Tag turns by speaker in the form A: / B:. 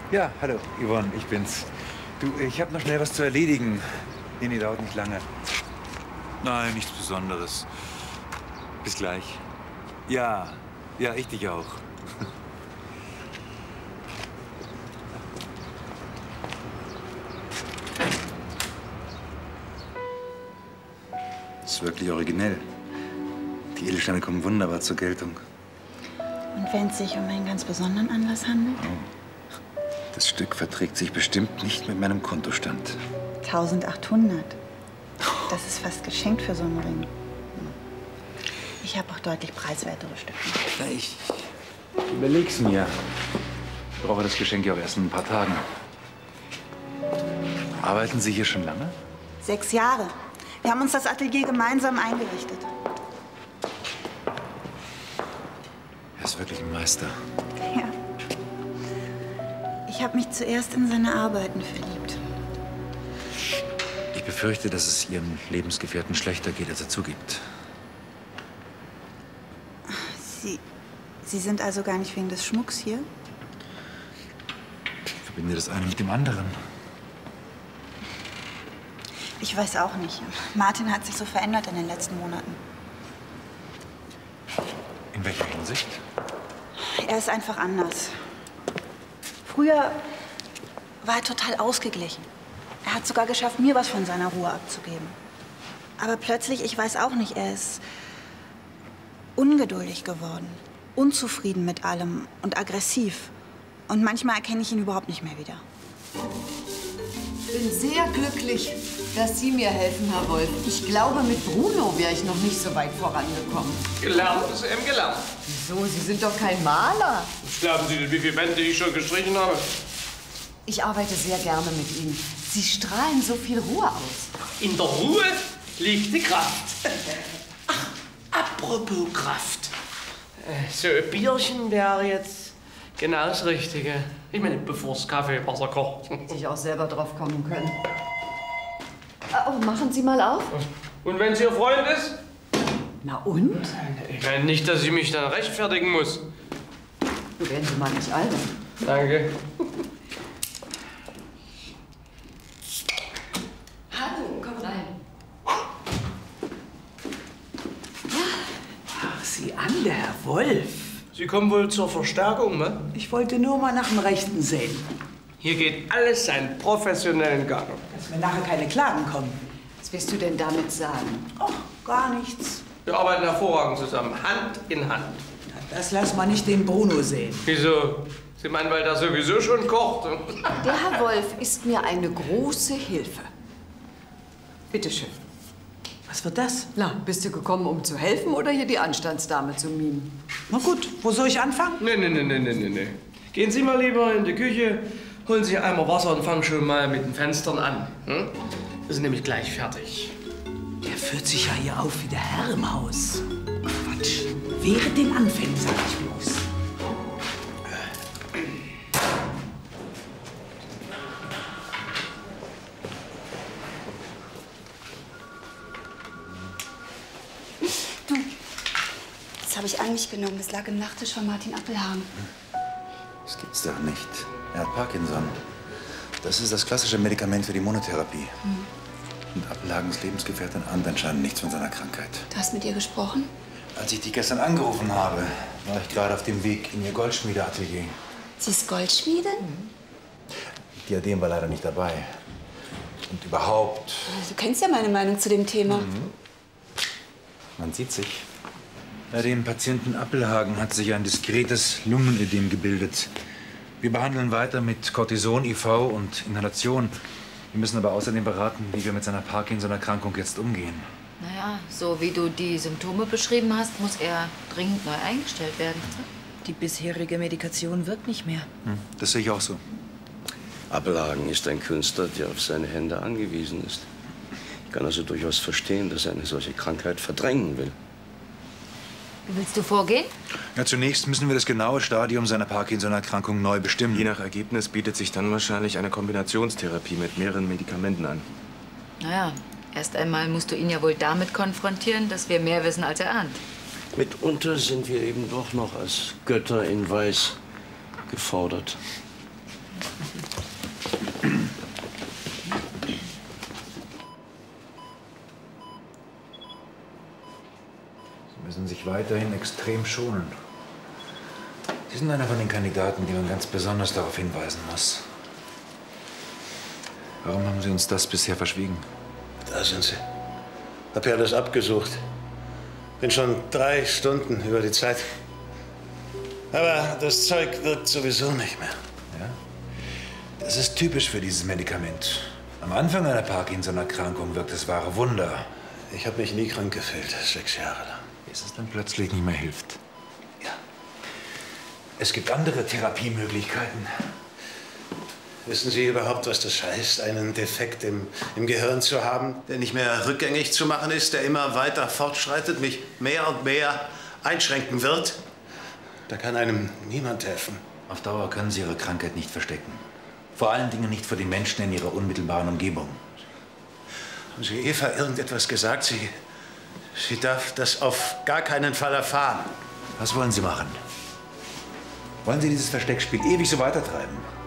A: Ja, hallo, Yvonne, ich bin's. Du, ich habe noch schnell was zu erledigen. Nee, dauert nicht lange. Nein, nichts Besonderes. Bis gleich. Ja, ich dich auch. Das ist wirklich originell. Die Edelsteine kommen wunderbar zur Geltung.
B: Und wenn es sich um einen ganz besonderen Anlass handelt?
A: Oh. Das Stück verträgt sich bestimmt nicht mit meinem Kontostand.
B: 1800. Das ist fast geschenkt für so einen Ring. Ich habe auch deutlich preiswertere Stücke.
A: Na, ich überleg's mir. Ich brauche das Geschenk ja auch erst in ein paar Tagen. Arbeiten Sie hier schon lange?
B: 6 Jahre. Wir haben uns das Atelier gemeinsam eingerichtet.
A: Er ist wirklich ein Meister.
B: Ja. Ich habe mich zuerst in seine Arbeiten verliebt.
A: Ich befürchte, dass es Ihrem Lebensgefährten schlechter geht, als er zugibt.
B: Sie sind also gar nicht wegen des Schmucks hier?
A: Ich verbinde das eine mit dem anderen.
B: Ich weiß auch nicht. Martin hat sich so verändert in den letzten Monaten.
A: In welcher Hinsicht?
B: Er ist einfach anders. Früher war er total ausgeglichen. Er hat sogar geschafft, mir was von seiner Ruhe abzugeben. Aber plötzlich, ich weiß auch nicht, er ist ungeduldig geworden, unzufrieden mit allem und aggressiv. Und manchmal erkenne ich ihn überhaupt nicht mehr wieder.
C: Ich bin sehr glücklich, dass Sie mir helfen, Herr Wolf. Ich glaube, mit Bruno wäre ich noch nicht so weit vorangekommen.
D: Gelernt ist eben gelernt.
C: Wieso? Sie sind doch kein Maler.
D: Was glauben Sie denn, wie viele Wände ich schon gestrichen habe?
C: Ich arbeite sehr gerne mit Ihnen. Sie strahlen so viel Ruhe aus.
D: In der Ruhe liegt die Kraft. Ach, apropos Kraft. So ein Bierchen wäre jetzt genau das Richtige. Ich meine, bevor das Kaffeewasser kocht.
C: Hätte ich auch selber drauf kommen können. Oh, machen Sie mal auf.
D: Und wenn es Ihr Freund ist?
C: Na und?
D: Ich meine nicht, dass ich mich dann rechtfertigen muss.
C: Du werden Sie mal nicht albern.
D: Danke.
C: Hallo, komm rein.
E: Ach, sieh an, der Herr Wolf.
D: Sie kommen wohl zur Verstärkung, ne?
E: Ich wollte nur mal nach dem Rechten sehen.
D: Hier geht alles seinen professionellen Gang.
E: Dass mir nachher keine Klagen kommen.
C: Was willst du denn damit sagen?
E: Ach, gar nichts.
D: Wir arbeiten hervorragend zusammen, Hand in Hand.
E: Na, das lass mal nicht den Bruno sehen.
D: Wieso? Sie meinen, weil der sowieso schon kocht?
C: Der Herr Wolf ist mir eine große Hilfe. Bitte schön.
E: Was wird das?
C: Na, bist du gekommen, um zu helfen oder hier die Anstandsdame zu mimen?
E: Na gut, wo soll ich anfangen?
D: Nee. Gehen Sie mal lieber in die Küche, holen sich einmal Wasser und fangen schon mal mit den Fenstern an. Hm? Wir sind nämlich gleich fertig.
E: Der führt sich ja hier auf wie der Herr im Haus. Quatsch. Während den Anfängen, sag ich bloß.
B: Das habe ich an mich genommen. Das lag im Nachttisch von Martin Appelhagen.
A: Das gibt's doch nicht. Er hat Parkinson. Das ist das klassische Medikament für die Monotherapie. Und Appelhagens Lebensgefährtin ahnt anscheinend nichts von seiner Krankheit.
B: Du hast mit ihr gesprochen?
A: Als ich die gestern angerufen habe, war ich gerade auf dem Weg in ihr Goldschmiedeatelier.
B: Sie ist Goldschmiede?
A: Die Diadem war leider nicht dabei. Und überhaupt,
B: Du kennst ja meine Meinung zu dem Thema.
A: man sieht sich. Bei dem Patienten Appelhagen hat sich ein diskretes Lungenödem gebildet. Wir behandeln weiter mit Cortison, IV und Inhalation. Wir müssen aber außerdem beraten, wie wir mit seiner Parkinson-Erkrankung jetzt umgehen.
F: Naja, so wie du die Symptome beschrieben hast, muss er dringend neu eingestellt werden.
G: Die bisherige Medikation wirkt nicht mehr.
A: Das sehe ich auch so.
H: Appelhagen ist ein Künstler, der auf seine Hände angewiesen ist. Ich kann also durchaus verstehen, dass er eine solche Krankheit verdrängen will.
F: Wie willst du vorgehen?
A: Ja, zunächst müssen wir das genaue Stadium seiner Parkinson-Erkrankung neu bestimmen.
I: Je nach Ergebnis bietet sich dann wahrscheinlich eine Kombinationstherapie mit mehreren Medikamenten an.
F: Naja, erst einmal musst du ihn ja wohl damit konfrontieren, dass wir mehr wissen, als er ahnt.
H: Mitunter sind wir eben doch noch als Götter in Weiß gefordert.
A: weiterhin extrem schonen. Sie sind einer von den Kandidaten, die man ganz besonders darauf hinweisen muss. Warum haben Sie uns das bisher verschwiegen?
J: Da sind Sie. Hab ja alles abgesucht. Bin schon 3 Stunden über die Zeit. Aber das Zeug wirkt sowieso nicht mehr.
A: Ja? Das ist typisch für dieses Medikament. Am Anfang einer Parkinson-Erkrankung wirkt es wahre Wunder.
J: Ich habe mich nie krank gefühlt, 6 Jahre lang.
A: Bis es dann plötzlich nicht mehr hilft.
J: Ja.
A: Es gibt andere Therapiemöglichkeiten.
J: Wissen Sie überhaupt, was das heißt, einen Defekt im Gehirn zu haben, der nicht mehr rückgängig zu machen ist, der immer weiter fortschreitet, mich mehr und mehr einschränken wird? Da kann einem niemand helfen.
A: Auf Dauer können Sie Ihre Krankheit nicht verstecken. Vor allen Dingen nicht vor den Menschen in Ihrer unmittelbaren Umgebung.
J: Haben Sie Eva irgendetwas gesagt? Sie darf das auf gar keinen Fall erfahren.
A: Was wollen Sie machen? Wollen Sie dieses Versteckspiel ewig so weitertreiben?